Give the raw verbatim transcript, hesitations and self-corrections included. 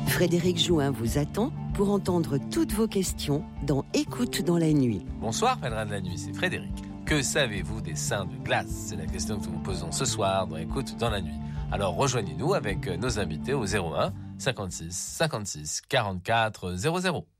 Frédéric Jouin vous attend pour entendre toutes vos questions dans Écoute dans la nuit. Bonsoir, pèlerin de la nuit, c'est Frédéric. Que savez-vous des seins de glace ? C'est la question que nous vous posons ce soir dans Écoute dans la nuit. Alors rejoignez-nous avec nos invités au zéro un cinquante-six cinquante-six quarante-quatre zéro zéro.